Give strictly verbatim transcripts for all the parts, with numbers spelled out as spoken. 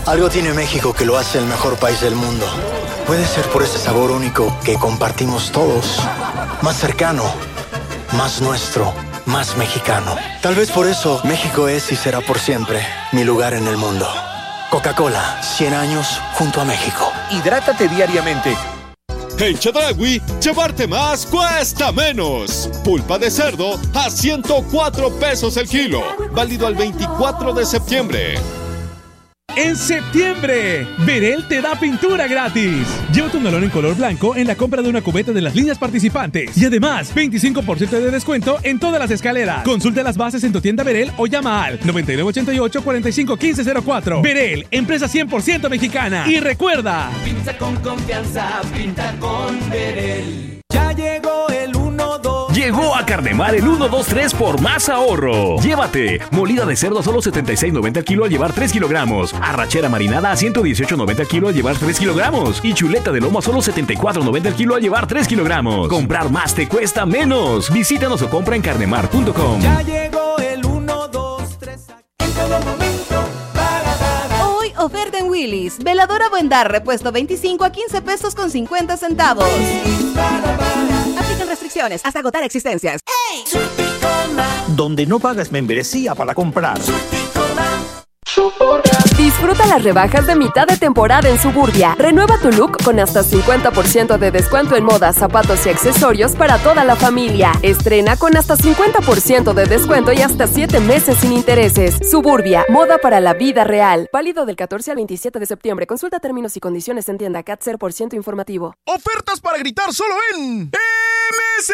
Algo tiene México que lo hace el mejor país del mundo. Puede ser por ese sabor único que compartimos todos. Más cercano, más nuestro, más mexicano. Tal vez por eso México es y será por siempre mi lugar en el mundo. Coca-Cola, cien años junto a México. Hidrátate diariamente. En Chedraui, llevarte más cuesta menos. Pulpa de cerdo a ciento cuatro pesos el kilo. Válido al veinticuatro de septiembre. En septiembre, Berel te da pintura gratis. Lleva tu galón en color blanco en la compra de una cubeta de las líneas participantes. Y además, veinticinco por ciento de descuento en todas las escaleras. Consulta las bases en tu tienda Berel o llama al noventa y nueve ochenta y ocho, cuarenta y cinco quince cero cuatro. Berel, empresa cien por ciento mexicana. Y recuerda, pinta con confianza, pinta con Berel. Ya llegó el uno dos. Llegó a Carnemar el uno dos tres por más ahorro. Llévate molida de cerdo a solo setenta y seis noventa el kilo al llevar tres kilogramos. Arrachera marinada a ciento dieciocho noventa el kilo al llevar tres kilogramos. Y chuleta de lomo a solo setenta y cuatro noventa el kilo al llevar tres kilogramos. Comprar más te cuesta menos. Visítanos o compra en carnemar punto com. Ya llegó el uno dos tres. En todo momento. Hoy oferta en Willy's. Veladora Buen Dar repuesto veinticinco a quince pesos con cincuenta centavos. Aplican restricciones hasta agotar existencias. ¡Hey! Donde no pagas membresía para comprar. Disfruta las rebajas de mitad de temporada en Suburbia. Renueva tu look con hasta cincuenta por ciento de descuento en moda, zapatos y accesorios para toda la familia. Estrena con hasta cincuenta por ciento de descuento y hasta siete meses sin intereses. Suburbia, moda para la vida real. Válido del catorce al veintisiete de septiembre. Consulta términos y condiciones en tienda. Cat cero por ciento informativo. Ofertas para gritar solo en M S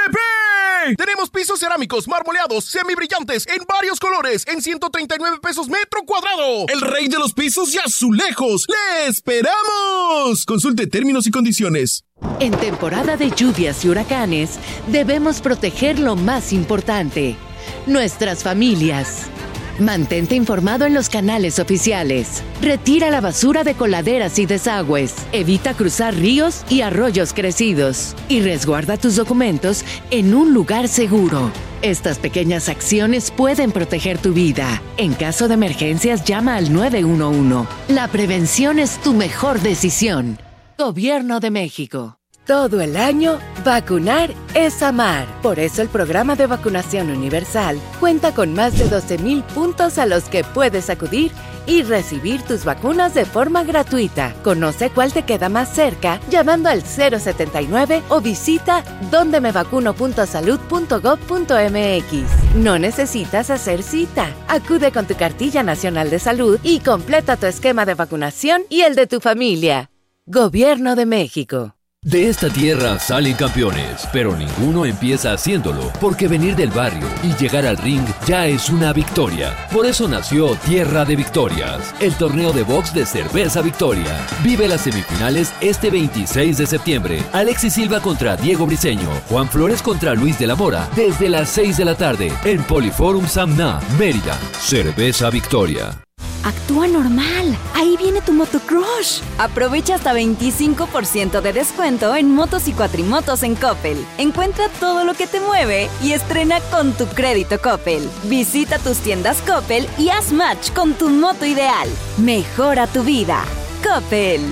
P. Tenemos pisos cerámicos, marmoleados, semibrillantes, en varios colores, en ciento treinta y nueve pesos metro cuadrado. El rey de los pisos y azulejos. ¡Le esperamos! Consulte términos y condiciones. En temporada de lluvias y huracanes, debemos proteger lo más importante: nuestras familias. Mantente informado en los canales oficiales. Retira la basura de coladeras y desagües. Evita cruzar ríos y arroyos crecidos. Y resguarda tus documentos en un lugar seguro. Estas pequeñas acciones pueden proteger tu vida. En caso de emergencias, llama al nueve uno uno. La prevención es tu mejor decisión. Gobierno de México. Todo el año, vacunar es amar. Por eso el programa de vacunación universal cuenta con más de doce mil puntos a los que puedes acudir y recibir tus vacunas de forma gratuita. Conoce cuál te queda más cerca llamando al cero setenta y nueve o visita donde me vacuno punto salud punto gob punto mx. No necesitas hacer cita. Acude con tu cartilla nacional de salud y completa tu esquema de vacunación y el de tu familia. Gobierno de México. De esta tierra salen campeones, pero ninguno empieza haciéndolo, porque venir del barrio y llegar al ring ya es una victoria. Por eso nació Tierra de Victorias, el torneo de box de Cerveza Victoria. Vive las semifinales este veintiséis de septiembre. Alexis Silva contra Diego Briseño, Juan Flores contra Luis de la Mora, desde las seis de la tarde, en Poliforum Samná, Mérida. Cerveza Victoria. Actúa normal. Ahí viene tu motocrush. Aprovecha hasta veinticinco por ciento de descuento en motos y cuatrimotos en Coppel. Encuentra todo lo que te mueve y estrena con tu crédito Coppel. Visita tus tiendas Coppel y haz match con tu moto ideal. Mejora tu vida. Coppel.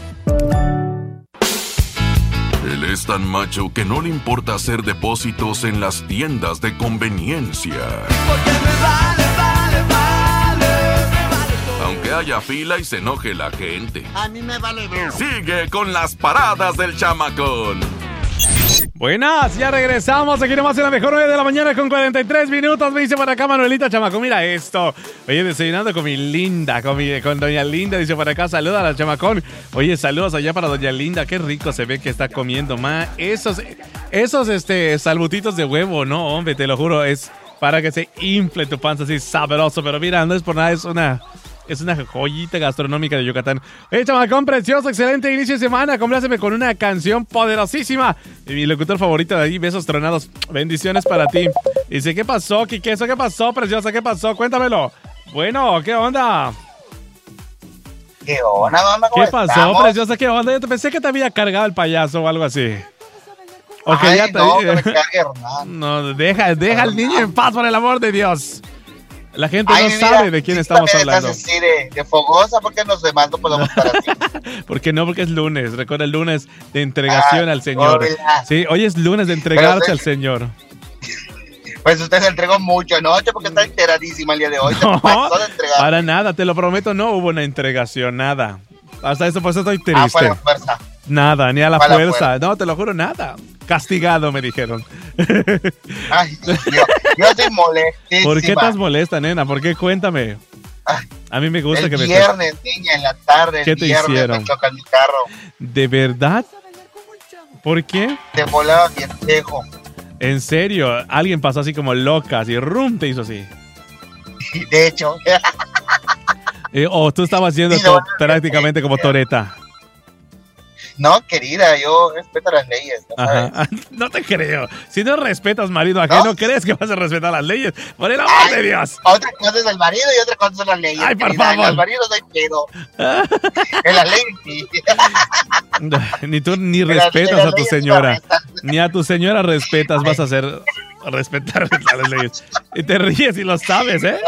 Él es tan macho que no le importa hacer depósitos en las tiendas de conveniencia. Porque me vale, vale, vale. Aunque haya fila y se enoje la gente. A mí me vale ver. Sigue con las paradas del chamacón. Buenas, ya regresamos. Aquí nomás en la mejor nueve de la mañana con cuarenta y tres minutos. Me dice por acá Manuelita Chamacón, mira esto. Oye, desayunando con mi Linda, con, mi, con doña Linda. Dice por acá, saluda a la Chamacón. Oye, saludos allá para doña Linda. Qué rico se ve que está comiendo, ma. Esos, esos este, salbutitos de huevo, no, hombre, te lo juro, es para que se infle tu panza así sabroso. Pero mira, no es por nada, es una... Es una joyita gastronómica de Yucatán. Oye, chamacón precioso, excelente inicio de semana. Compláceme con una canción poderosísima. Y mi locutor favorito de ahí, besos tronados. Bendiciones para ti. Dice, ¿qué pasó, Quique? ¿Qué pasó, preciosa? ¿Qué pasó? Cuéntamelo. Bueno, ¿qué onda? ¿Qué onda, mamá? ¿Qué pasó, estamos? preciosa? ¿Qué onda? Yo pensé que te había cargado el payaso o algo así. Okay, Ay, ya te... no, que me cargue Hernán. No, deja, deja al niño en paz, por el amor de Dios. La gente Ay, no mira, sabe de quién si estamos también hablando. Estás así de, de fogosa, porque los demás no podemos estar así. ¿Por qué no? Porque es lunes. Recuerda el lunes de entregación Ah, al Señor. hola. Sí, hoy es lunes de entregarse Pero, al Señor. Pues usted se entregó mucho anoche porque está enteradísima el día de hoy. Se No, pasó de entregar. para nada, te lo prometo, no hubo una entregación, nada. Hasta eso, por eso estoy triste. Ah, fue la fuerza. Nada, ni a la Fue a la fuerza. fuerza. No, te lo juro, nada. Castigado, me dijeron. Ay, Dios mío, yo estoy molestísima. ¿Por qué estás molesta, nena? ¿Por qué? Cuéntame. A mí me gusta el que me... viernes, niña, en la tarde, ¿Qué el te viernes hicieron? me chocan mi carro. ¿De verdad? ¿Por qué? Te volaba mi espejo. En serio, alguien pasó así como loca, así, rum, te hizo así. De hecho. Eh, o tú estabas haciendo Sí, no, to- prácticamente como Toreta. No, querida, yo respeto las leyes. ¿no sabes? Ajá. No te creo. Si no respetas marido ajeno, ¿no crees que vas a respetar las leyes? Por el amor Ay, de Dios. Otra cosa es el marido y otra cosa son las leyes. Ay, por querida. En favor. los maridos no hay pedo. En las leyes sí. Ni tú ni Pero respetas las a tu leyes señora. Ni a tu señora respetas, vas a hacer respetar las leyes. Y te ríes y lo sabes, ¿eh?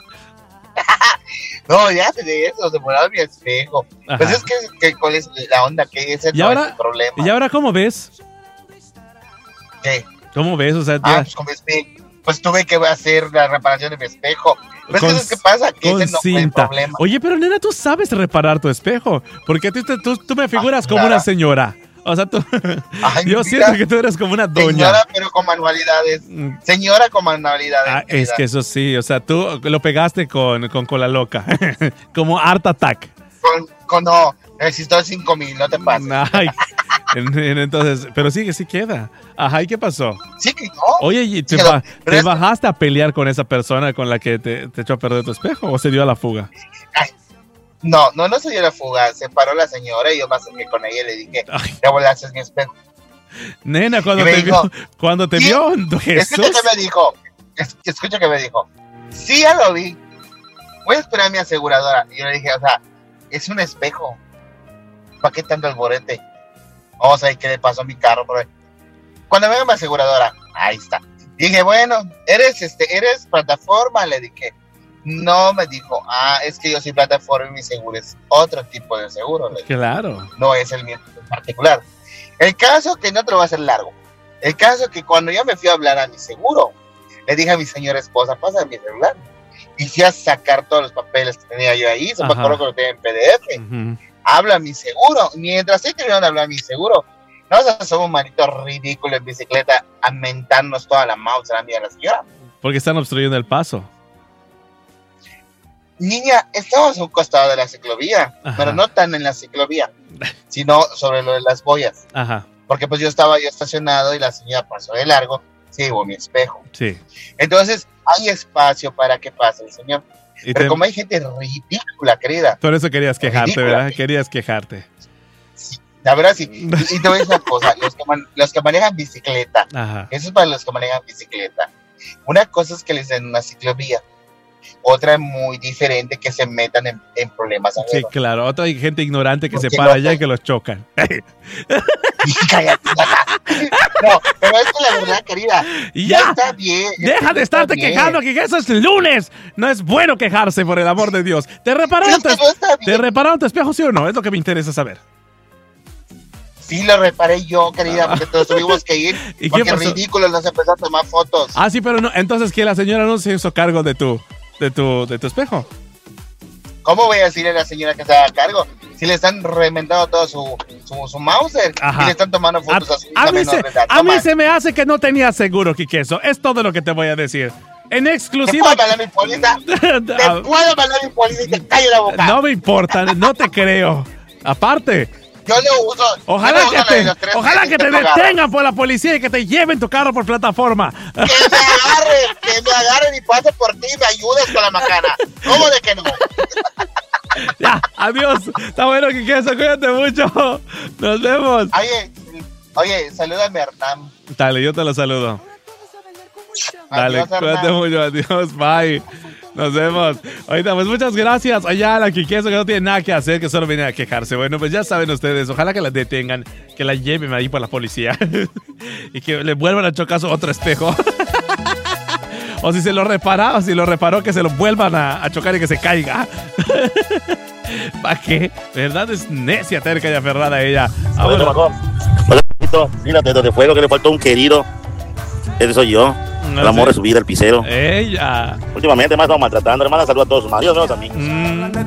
No, ya se de eso, se volaba mi espejo. Ajá. Pues es que, que ¿cuál es la onda? Que ese Y no es ahora, el problema. ¿y ahora cómo ves? ¿Qué? ¿Cómo ves? O sea, Ah, ya- pues, con mi espejo. Pues tuve que hacer la reparación de mi espejo. Pues con, ¿sabes qué pasa? Que con ese no fue el cinta. problema. Oye, pero nena, tú sabes reparar tu espejo. Porque tú, tú, tú- tú me figuras Ah, como claro. una señora. O sea, tú, Ay, yo mira. siento que tú eres como una doña. Señora, pero con manualidades. Señora con manualidades. Ah, es querida. que eso sí, o sea, tú lo pegaste con, con cola loca. Como Art Attack. Con, con no, necesito cinco mil, no te pases. Ay, en- en- entonces, pero sí que sí queda. Ajá, ¿y qué pasó? Sí que no. Oye, ¿y te, Pero- ba- pero te es- bajaste a pelear con esa persona con la que te, te echó a perder tu espejo o se dio a la fuga? No, no, no se dio la fuga. Se paró la señora y yo me acerqué con ella y le dije, ya volaste mi espejo. Nena, cuando Y me te dijo, vio, cuando te sí, vio, Escucha Jesús. que me dijo, es- escucha que me dijo, sí, ya lo vi. Voy a esperar a mi aseguradora. Y yo le dije, o sea, es un espejo. ¿Para qué tanto alborete? Vamos a ver qué le pasó a mi carro. Por ahí. Cuando venga mi aseguradora, ahí está. Dije, bueno, eres este, eres plataforma, le dije. No, me dijo, ah, es que yo soy plataforma y mi seguro es otro tipo de seguro. Le dije. Claro. No es el mío en particular. El caso que no te lo va a hacer largo. El caso que cuando yo me fui a hablar a mi seguro, le dije a mi señora esposa, pasa mi celular. Y fui a sacar todos los papeles que tenía yo ahí, se me Ajá. acuerdo que lo tenía en P D F. Ujú. Habla mi seguro. Mientras estoy terminando de hablar mi seguro, no vas a hacer un manito ridículo en bicicleta a mentarnos toda la mouse a la mía, la señora. Porque están obstruyendo el paso. Niña, estamos a un costado de la ciclovía, Ajá. pero no tan en la ciclovía, sino sobre lo de las boyas. Ajá, Porque pues yo estaba yo estacionado y la señora pasó de largo, se llevó mi espejo. sí. Entonces, hay espacio para que pase el señor. Y Pero te- como hay gente ridícula, querida, Por eso querías quejarte, Ridícula. ¿verdad? Querías quejarte. la verdad sí. Y, y te voy a decir una cosa, los que, man- los que manejan bicicleta, Ajá. eso es para los que manejan bicicleta. Una cosa es que les den una ciclovía, otra muy diferente que se metan en, en problemas. Sí, ajenos. claro. Otra hay gente ignorante que se Porque para no allá y te- que los chocan. Cállate. No, pero es que la verdad, querida, Y ya ya. está bien. Deja de está estarte bien. quejando que eso es lunes. No es bueno quejarse, por el amor de Dios. ¿Te repararon, tu, Es que no está bien. ¿te repararon tu espejo, sí o no? Es lo que me interesa saber. Sí, lo reparé yo, querida, porque todos tuvimos que ir. ¿Y qué porque pasó? ridículo nos empezó a tomar fotos. Ah, sí, pero no. Entonces, que la señora no se hizo cargo de tu, de tu, de tu espejo. ¿Cómo voy a decirle a la señora que está a cargo? Si le están reventando todo su, su, su Mauser Ajá. y le están tomando A, fotos a su hija a mí, menor se, de edad. a No mí manches. se me hace que no tenía seguro, Quique. Eso es todo lo que te voy a decir. En ¿Te exclusiva. puedo mandar mi póliza? ¿Te Ah, puedo mandar mi póliza y te callo la boca? no me importa, no te creo. Aparte, Yo lo uso. ojalá yo lo que uso la de te, los tres ojalá meses que te lo agarro. detengan por la policía y que te lleven tu carro por plataforma. Que me agarren, que me agarren y pase por ti y me ayudes con la macana. ¿Cómo de que no? Ya, adiós. Está bueno, Quique, eso, cuídate mucho. Nos vemos. Oye, oye, salúdame a Artam. Dale, yo te lo saludo. Dale, Adiós, cuídate Arnam. mucho, adiós, bye. Nos vemos. Ahorita, pues muchas gracias. Allá la Quique, eso que no tiene nada que hacer, que solo viene a quejarse. Bueno, pues ya saben ustedes, ojalá que la detengan, que la lleven ahí por la policía y que le vuelvan a chocar su otro espejo. O si se lo reparaba, si lo reparó, que se lo vuelvan a, a chocar y que se caiga. ¿Para qué? ¿Verdad? Es necia, terca y aferrada ella. Ahora, mira, desde de fuego que le faltó un querido. Ese soy yo. No el amor sé. De su vida, el pisero. Ella. Últimamente me ha estado maltratando, hermana. Saludos a todos sus maridos, a mí. Mm.